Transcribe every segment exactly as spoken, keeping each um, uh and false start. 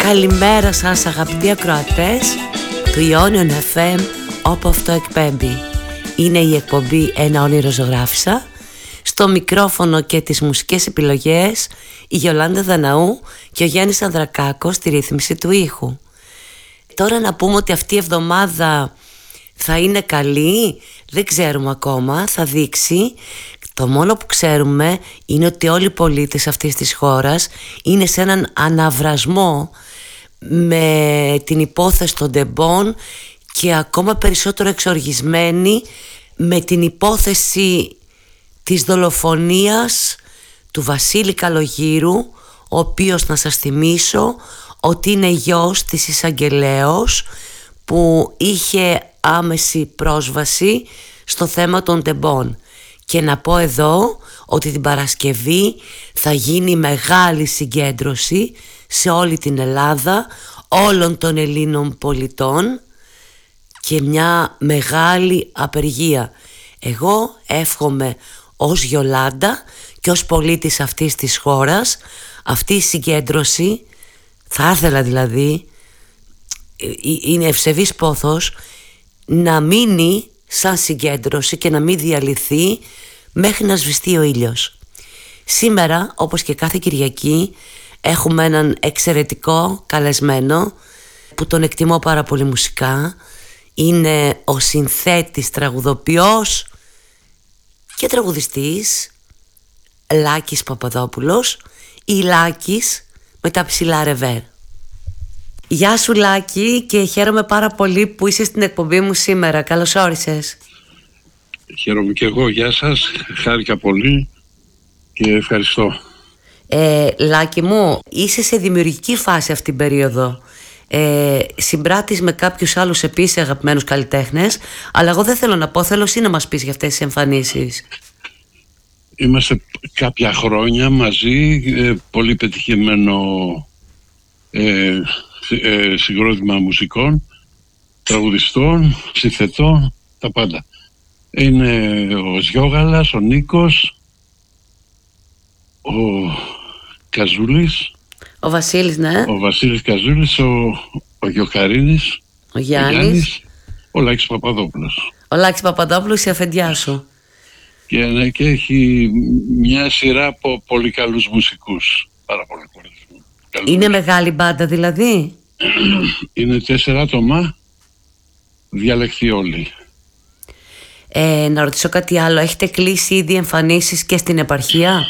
Καλημέρα σας αγαπητοί ακροατές του Ionion εφ εμ, όπου αυτό εκπέμπει. Είναι η εκπομπή Ένα όνειρο ζωγράφισα. Στο μικρόφωνο και τις μουσικές επιλογές η Γιολάντα Δαναού και ο Γιάννης Ανδρακάκος στη ρύθμιση του ήχου. Τώρα να πούμε ότι αυτή η εβδομάδα θα είναι καλή, δεν ξέρουμε ακόμα, θα δείξει. Το μόνο που ξέρουμε είναι ότι όλοι οι πολίτες αυτής της χώρας είναι σε έναν αναβρασμό με την υπόθεση των τεμπών και ακόμα περισσότερο εξοργισμένοι με την υπόθεση της δολοφονίας του Βασίλη Καλογύρου, ο οποίος, να σας θυμίσω, ότι είναι γιος της εισαγγελέως που είχε άμεση πρόσβαση στο θέμα των τεμπών. Και να πω εδώ ότι την Παρασκευή θα γίνει μεγάλη συγκέντρωση σε όλη την Ελλάδα όλων των Ελλήνων πολιτών και μια μεγάλη απεργία. Εγώ εύχομαι ως Γιολάντα και ως πολίτης αυτής της χώρας αυτή η συγκέντρωση, θα ήθελα δηλαδή, είναι ευσεβής πόθος, να μείνει σαν συγκέντρωση και να μην διαλυθεί μέχρι να σβηστεί ο ήλιος. Σήμερα, όπως και κάθε Κυριακή, έχουμε έναν εξαιρετικό καλεσμένο που τον εκτιμώ πάρα πολύ μουσικά. Είναι ο συνθέτης, τραγουδοποιός και τραγουδιστής Λάκης Παπαδόπουλος, ή Λάκης με τα ψηλά ρεβέρ. Γεια σου Λάκη, και χαίρομαι πάρα πολύ που είσαι στην εκπομπή μου σήμερα. Καλώς όρισες. Χαίρομαι και εγώ, γεια σας, χάρηκα πολύ και ευχαριστώ. ε, Λάκη μου, είσαι σε δημιουργική φάση αυτή την περίοδο. ε, Συμπράττεις με κάποιους άλλους επίσης αγαπημένους καλλιτέχνες, αλλά εγώ δεν θέλω να πω, θέλω εσύ να μας πεις για αυτές τις εμφανίσεις. Είμαστε κάποια χρόνια μαζί, ε, πολύ πετυχημένο ε, ε, συγκρότημα μουσικών, τραγουδιστών, συνθετών, τα πάντα. Είναι ο Σιώγαλας, ο Νίκος, ο Καζούλης, Ο Βασίλης, ναι. ο Βασίλης Καζούλης, ο, ο Γιωκαρίνης, Ο Γιάννης, ο, Γιάννης, ο Λάκης Παπαδόπουλος. Ο Λάκης Παπαδόπουλος, η αφεντιά σου. Και, ναι, και έχει μια σειρά από πολύ καλούς μουσικούς. Πάρα πολύ καλούς. Είναι μεγάλη μπάντα δηλαδή? Είναι τέσσερα άτομα, διαλεχθεί όλοι. ε, Να ρωτήσω κάτι άλλο. Έχετε κλείσει ήδη εμφανίσεις και στην επαρχία?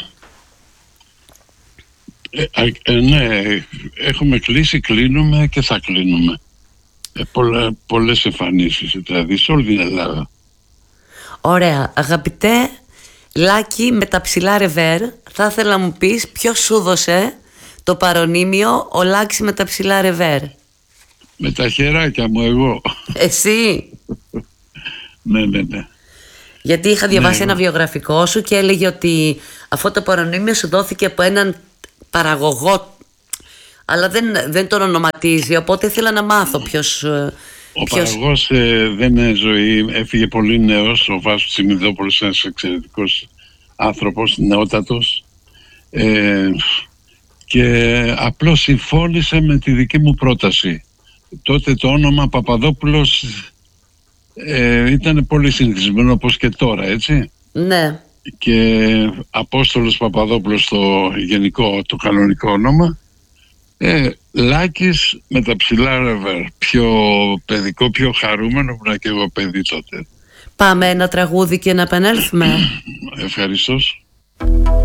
Ε, ε, ναι, έχουμε κλείσει, κλείνουμε και θα κλείνουμε. Ε, πολλα, πολλές εμφανίσεις, δηλαδή σε όλη την Ελλάδα. Ωραία. Αγαπητέ Λάκη με τα ψηλά ρεβέρ, θα ήθελα να μου πεις ποιος σου δώσε το παρονίμιο ο Λάκης με τα ψηλά ρεβέρ? Με τα χεράκια μου εγώ. Εσύ? Ναι, ναι, ναι. Γιατί είχα διαβάσει ναι, ένα βιογραφικό σου και έλεγε ότι αυτό το παρονίμιο σου δόθηκε από έναν παραγωγό, αλλά δεν, δεν τον ονοματίζει, οπότε ήθελα να μάθω ποιος... Ο ποιος... παραγωγός ε, δεν είναι ζωή, έφυγε πολύ νέος, ο Βάσος Τσιμιδόπουλος, ένας εξαιρετικός άνθρωπος, νεότατος, ε, και απλώς συμφώνησε με τη δική μου πρόταση. Τότε το όνομα Παπαδόπουλος ε, ήταν πολύ συνηθισμένο, όπως και τώρα, έτσι. Ναι. Και Απόστολος Παπαδόπουλος το γενικό, το κανονικό όνομα. Ε, Λάκης με τα ψηλά ρεβέρ. Πιο παιδικό, πιο χαρούμενο, που ήμουν και εγώ παιδί τότε. Πάμε ένα τραγούδι και να επανέλθουμε. Ευχαριστώ.